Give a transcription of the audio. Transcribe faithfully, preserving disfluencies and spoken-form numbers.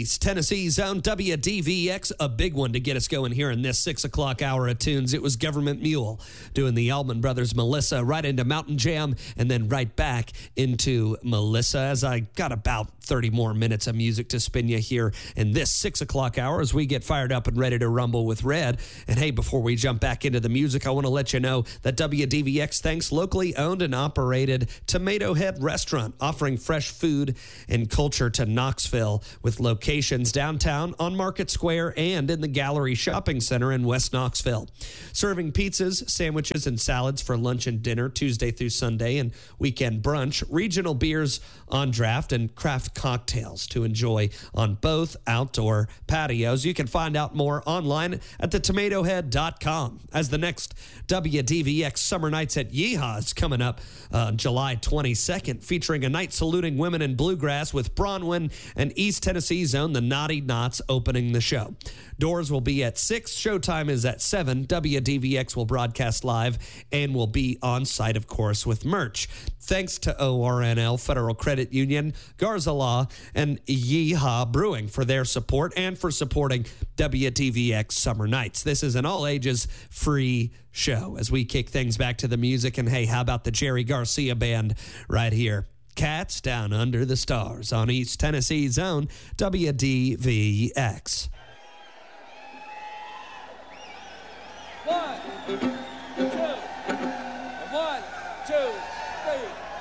East Tennessee Zone, W D V X, a big one to get us going here in this six o'clock hour of tunes. It was Government Mule doing the Allman Brothers Melissa right into Mountain Jam and then right back into Melissa as I got about thirty more minutes of music to spin you here in this six o'clock hour as we get fired up and ready to rumble with Red. And hey, before we jump back into the music, I want to let you know that W D V X thanks locally owned and operated Tomato Head Restaurant, offering fresh food and culture to Knoxville with locations downtown on Market Square and in the Gallery Shopping Center in West Knoxville. Serving pizzas, sandwiches, and salads for lunch and dinner Tuesday through Sunday and weekend brunch, regional beers on draft, and craft cocktails to enjoy on both outdoor patios. You can find out more online at the tomato head dot com. As the next W D V X Summer Nights at Yeehaw is coming up uh, July twenty-second, featuring a night saluting women in bluegrass with Bronwyn and East Tennessee Zone, the Naughty Knots, opening the show. Doors will be at six. Showtime is at seven. W D V X will broadcast live and will be on site, of course, with merch. Thanks to O R N L, Federal Credit Union, Garza Law, and Yeehaw Brewing for their support and for supporting W D V X Summer Nights. This is an all-ages free show as we kick things back to the music. And hey, how about the Jerry Garcia Band right here? Cats Down Under the Stars on East Tennessee Zone, W D V X.